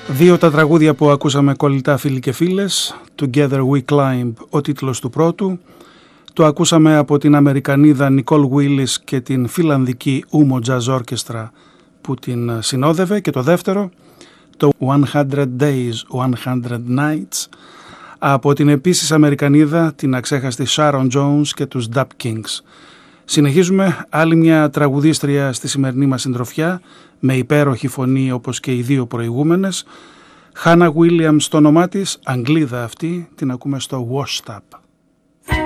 Δύο τα τραγούδια που ακούσαμε κολλητά, φίλοι και φίλες. Together We Climb, ο τίτλος του πρώτου. Το ακούσαμε από την Αμερικανίδα Νικόλ Γουίλις και την φιλανδική Umo Jazz Orchestra που την συνόδευε. Και το δεύτερο, το 100 Days, 100 Nights, από την επίσης Αμερικανίδα, την αξέχαστη Sharon Jones και τους Dap Kings. Συνεχίζουμε άλλη μια τραγουδίστρια στη σημερινή μας συντροφιά, με υπέροχη φωνή όπως και οι δύο προηγούμενες. Hannah Williams στο όνομά της, Αγγλίδα αυτή, την ακούμε στο Washed Up.